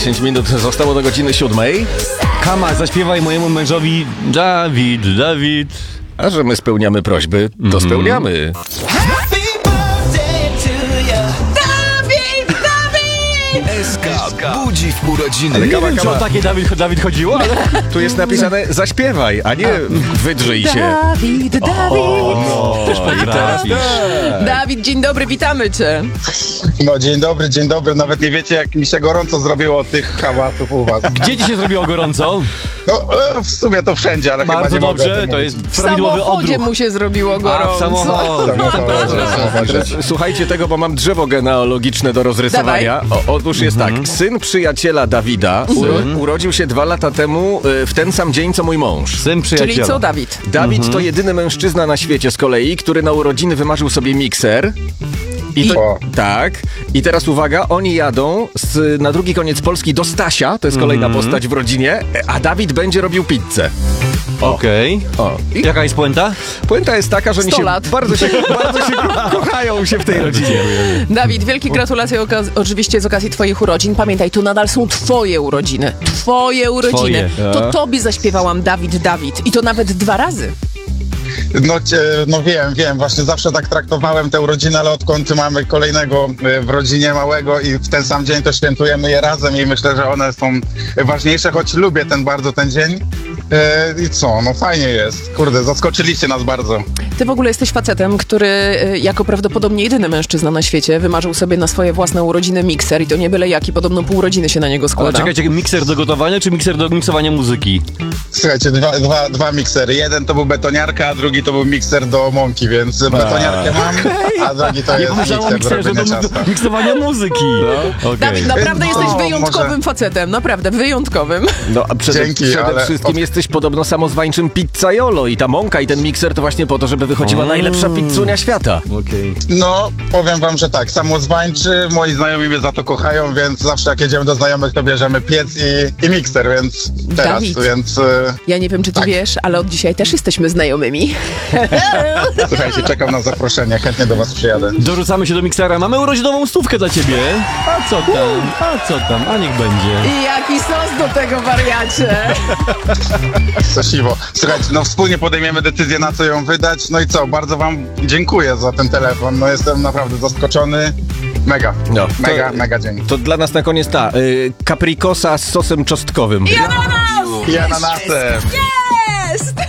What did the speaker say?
10 minut zostało do godziny 7. Kama, zaśpiewaj mojemu mężowi Dawid, Dawid. A że my spełniamy prośby, to spełniamy. SK budzi w urodziny. Ale Nie wiem, czy o takie Dawid chodziło, ale... Tu jest napisane zaśpiewaj, a nie wydrzyj się. Dawid. Dawid, dzień dobry, witamy cię. No dzień dobry, nawet nie wiecie jak mi się gorąco zrobiło od tych hałasów u was. Gdzie ci się zrobiło gorąco? No w sumie to wszędzie, ale Bardzo chyba nie mogę dobrze, o tym to mówić. jest W prawidłowy samochodzie odruch. mu się zrobiło A, w gorąco. samochodzie. Teraz słuchajcie tego, bo mam drzewo genealogiczne do rozrysowania. Otóż jest tak, syn przyjaciela Dawida urodził się 2 lata temu w ten sam dzień, co mój mąż. Syn przyjaciela. Czyli co, Dawid? Dawid to jedyny mężczyzna na świecie z kolei, który na urodziny wymarzył sobie mikser. Tak. I teraz uwaga, oni jadą na drugi koniec Polski do Stasia, to jest kolejna postać w rodzinie, a Dawid będzie robił pizzę. Okej. I Jaka jest puenta? puenta jest taka, że oni 100 się lat. bardzo się kochają się w tej rodzinie. Dawid, wielkie gratulacje oczywiście z okazji twoich urodzin. Pamiętaj, to nadal są twoje urodziny. Twoje urodziny. Twoje. To tobie zaśpiewałam Dawid. I to nawet 2 razy. No wiem, właśnie zawsze tak traktowałem te urodziny, ale odkąd mamy kolejnego w rodzinie małego i w ten sam dzień to świętujemy je razem i myślę, że one są ważniejsze, choć lubię ten dzień. I co, no fajnie jest. Kurde, zaskoczyliście nas bardzo. Ty w ogóle jesteś facetem, który jako prawdopodobnie jedyny mężczyzna na świecie wymarzył sobie na swoje własne urodziny mikser i to nie byle jaki, podobno pół rodziny się na niego Ale składa. czekajcie, mikser do gotowania czy mikser do miksowania muzyki? Słuchajcie, dwa miksery. Jeden to był betoniarka, a drugi to był mikser do mąki, więc betoniarkę mam, a drugi to Nie jest pomyślałem o mikser do mikserze robienia do ciasta. miksowania muzyki. Okej. Dawid, naprawdę No, jesteś wyjątkowym może- facetem, naprawdę wyjątkowym. No, a przede Dzięki, ale wszystkim jesteś podobno samozwańczym pizzaiolo i ta mąka i ten mikser to właśnie po to, żeby wychodziła najlepsza pizzunia świata. Okej. No, powiem wam, że tak, samozwańczy, moi znajomi mnie za to kochają, więc zawsze jak jedziemy do znajomych, to bierzemy piec i mikser, więc teraz, Dawid. więc Ja nie wiem, czy ty Tak. wiesz, ale od dzisiaj też jesteśmy znajomymi. słuchajcie, czekam na zaproszenie, chętnie do was przyjadę. Dorzucamy się do miksera. Mamy urodzinową stówkę dla ciebie. A co tam? A niech będzie. I jaki sos do tego, wariacie? Siwo. Słuchajcie, no wspólnie podejmiemy decyzję, na co ją wydać, no i co, bardzo wam dziękuję za ten telefon, no jestem naprawdę zaskoczony. Mega, No, mega dzień. To dla nas na koniec ta capricosa z sosem czosnkowym. Ja na nas! I ananasem.